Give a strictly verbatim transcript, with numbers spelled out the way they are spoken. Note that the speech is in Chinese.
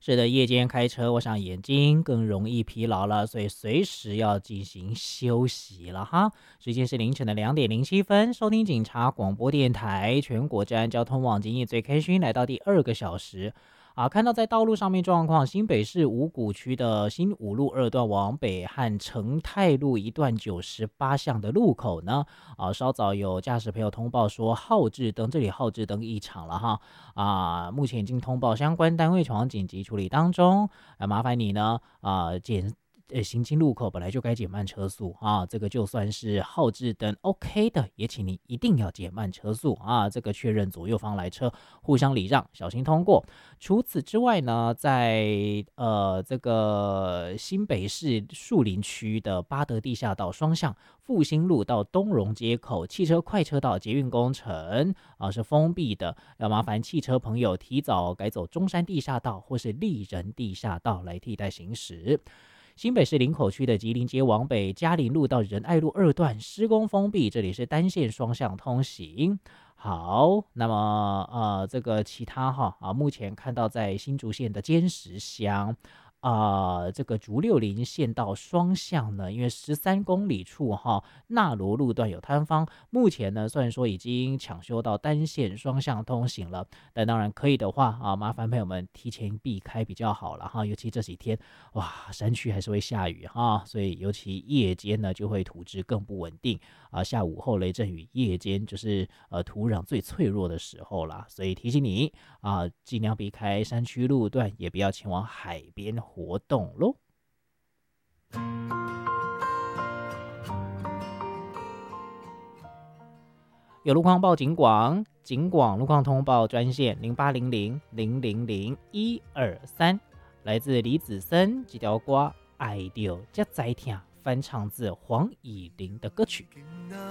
是的，夜间开车，我想眼睛更容易疲劳了，所以随时要进行休息了哈。时间是凌晨的两点零七分，收听警察广播电台全国治安交通网今夜最开心，来到第二个小时。啊，看到在道路上面状况，新北市五股区的新五路二段往北和成泰路一段九十八巷的路口呢，啊，稍早有驾驶朋友通报说号志灯，这里号志灯异常了哈，啊，目前已经通报相关单位前往紧急处理当中，啊，麻烦你呢，啊，减。呃，行经路口本来就该减慢车速啊，这个就算是号志灯 OK 的，也请你一定要减慢车速啊，这个确认左右方来车互相礼让，小心通过。除此之外呢，在呃这个新北市树林区的八德地下道双向复兴路到东荣街口汽车快车道捷运工程啊是封闭的，要麻烦汽车朋友提早改走中山地下道或是立人地下道来替代行驶。新北市林口区的吉林街往北嘉林路到仁爱路二段施工封闭，这里是单线双向通行。好，那么呃，这个其他哈啊，目前看到在新竹县的尖石乡。啊、呃，这个竹六零县道双向呢，因为十三公里处哈纳罗路段有坍方，目前呢虽然说已经抢修到单线双向通行了，但当然可以的话啊，麻烦朋友们提前避开比较好了哈，尤其这几天哇，山区还是会下雨哈，所以尤其夜间呢就会土质更不稳定啊，下午后雷阵雨，夜间就是呃土壤最脆弱的时候啦，所以提醒你啊，尽量避开山区路段，也不要前往海边活动喽。有路况报警广，警广路况通报专线零八零零零零零一二三，来自李子森这条歌《爱到这在听》，翻唱自黄以玲的歌曲。